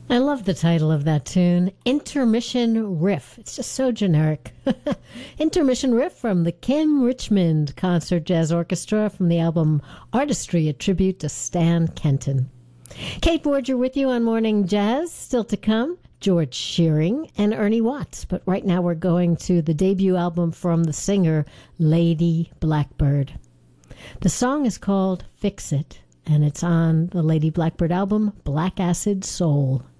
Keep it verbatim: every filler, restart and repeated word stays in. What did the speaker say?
I love the title of that tune, Intermission Riff. It's just so generic. Intermission Riff from the Kim Richmond Concert Jazz Orchestra from the album Artistry, a tribute to Stan Kenton. Kate Borger with you on Morning Jazz. Still to come, George Shearing and Ernie Watts. But right now we're going to the debut album from the singer Lady Blackbird. The song is called Fix It, and it's on the Lady Blackbird album, Black Acid Soul.